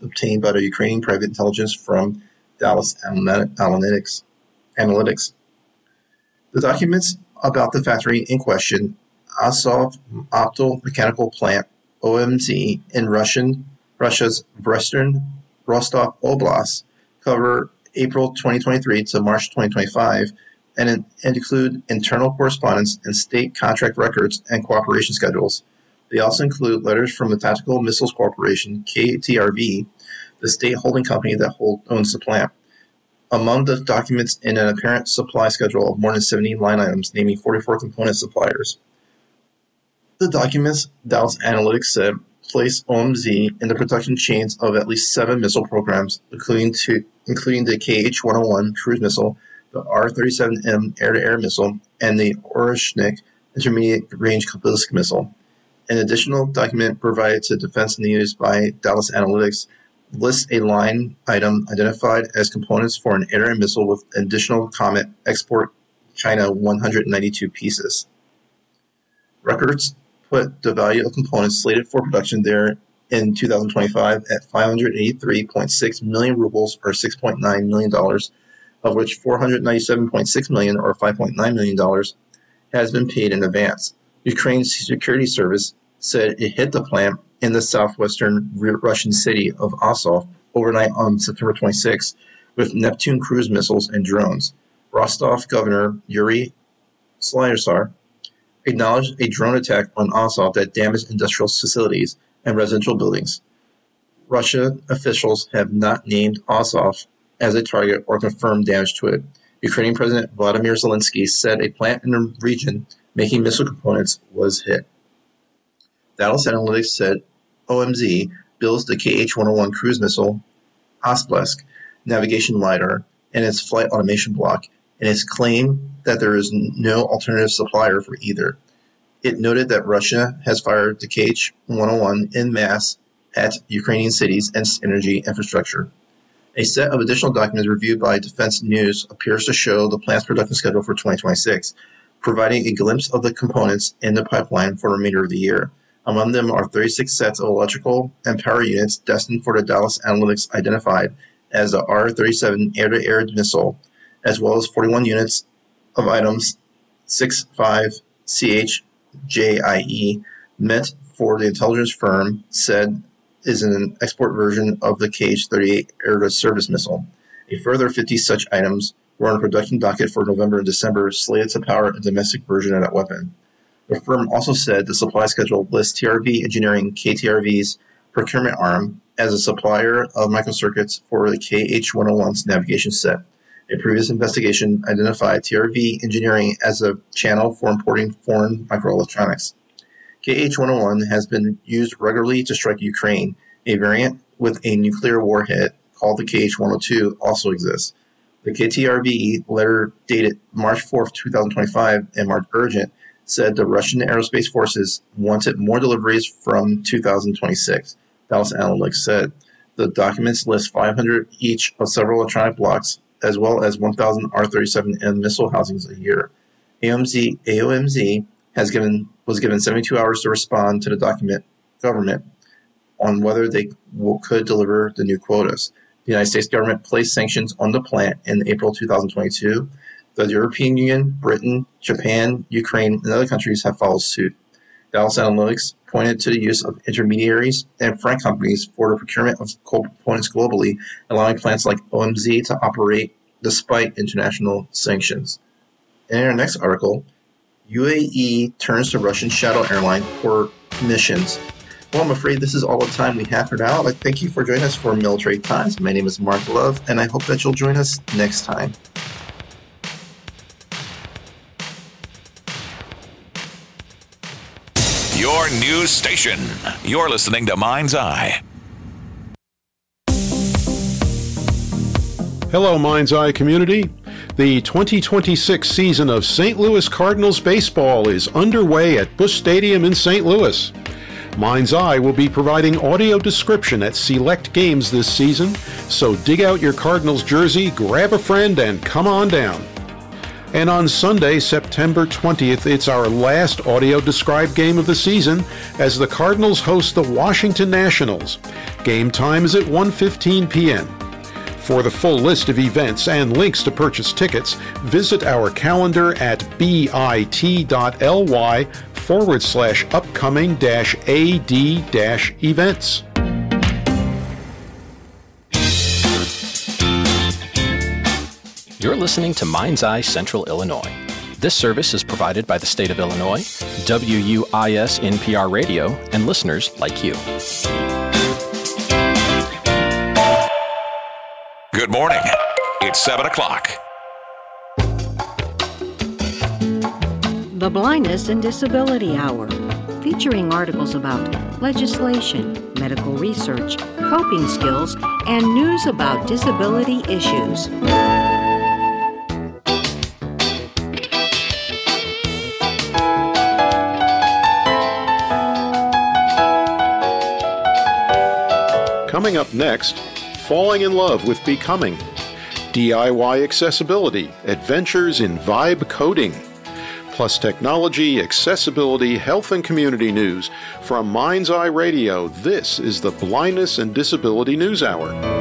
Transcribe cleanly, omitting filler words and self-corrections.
obtained by the Ukrainian private intelligence firm Dallas Analytics. The documents about the factory in question, Azov Optomechanical Plant, OMZ, in Russia's western Rostov Oblast, cover April 2023 to March 2025, and include internal correspondence and state contract records and cooperation schedules. They also include letters from the Tactical Missiles Corporation, KTRV, the state holding company that owns the plant. Among the documents in an apparent supply schedule of more than 70 line items naming 44 component suppliers. The documents, Dallas Analytics said, place OMZ in the production chains of at least 7 missile programs, including the KH-101 cruise missile, the R-37M air-to-air missile, and the Oreshnik intermediate-range ballistic missile. An additional document provided to Defense News by Dallas Analytics lists a line item identified as components for an air-to-air missile with additional comment export China 192 pieces. Records put the value of components slated for production there in 2025 at 583.6 million rubles or $6.9 million, of which $497.6 million or $5.9 million has been paid in advance. Ukraine's security service said it hit the plant in the southwestern Russian city of Azov overnight on September 26 with Neptune cruise missiles and drones. Rostov Governor Yuri Slyasar acknowledged a drone attack on Azov that damaged industrial facilities and residential buildings. Russian officials have not named Azov as a target or confirmed damage to it. Ukrainian President Vladimir Zelensky said a plant in the region making missile components was hit. Dallas Analytics said OMZ builds the KH-101 cruise missile, Osplesk navigation lidar, and its flight automation block, and its claim that there is no alternative supplier for either. It noted that Russia has fired the KH-101 en masse at Ukrainian cities and energy infrastructure. A set of additional documents reviewed by Defense News appears to show the plant's production schedule for 2026, providing a glimpse of the components in the pipeline for the remainder of the year. Among them are 36 sets of electrical and power units destined for the Dallas Analytics identified as the R-37 air-to-air missile, as well as 41 units of items 6.5 CHJIE meant for the intelligence firm said is an export version of the KH-38 air-to-service missile. A further 50 such items were on a production docket for November and December, slated to power a domestic version of that weapon. The firm also said the supply schedule lists TRV Engineering, KTRV's procurement arm, as a supplier of microcircuits for the KH-101's navigation set. A previous investigation identified TRV Engineering as a channel for importing foreign microelectronics. KH-101 has been used regularly to strike Ukraine. A variant with a nuclear warhead called the KH-102 also exists. The KTRV letter dated March 4, 2025 and marked urgent said the Russian Aerospace Forces wanted more deliveries from 2026, Dallas Analytics said. The documents list 500 each of several electronic blocks, as well as 1,000 R-37M missile housings a year. AOMZ was given 72 hours to respond to the government on whether they could deliver the new quotas. The United States government placed sanctions on the plant in April 2022. The European Union, Britain, Japan, Ukraine, and other countries have followed suit. Dallas Analytics pointed to the use of intermediaries and front companies for the procurement of components globally, allowing plants like OMZ to operate despite international sanctions. In our next article, UAE turns to Russian shadow airline for missions. Well, I'm afraid this is all the time we have for now. I thank you for joining us for Military Times. My name is Mark Love, and I hope that you'll join us next time. Your news station. You're listening to Mind's Eye. Hello, Mind's Eye community. The 2026 season of St. Louis Cardinals baseball is underway at Busch Stadium in St. Louis. Mind's Eye will be providing audio description at select games this season, so dig out your Cardinals jersey, grab a friend, and come on down. And on Sunday, September 20th, it's our last audio described game of the season as the Cardinals host the Washington Nationals. Game time is at 1:15 p.m. For the full list of events and links to purchase tickets, visit our calendar at bit.ly/upcoming-ad-events. You're listening to Mind's Eye Central Illinois. This service is provided by the state of Illinois, WUIS NPR Radio, and listeners like you. Good morning. It's 7 o'clock. The Blindness and Disability Hour, featuring articles about legislation, medical research, coping skills, and news about disability issues. Coming up next, falling in love with becoming, DIY accessibility, adventures in vibe coding, plus technology, accessibility, health, and community news. From Mind's Eye Radio, this is the Blindness and Disability News Hour.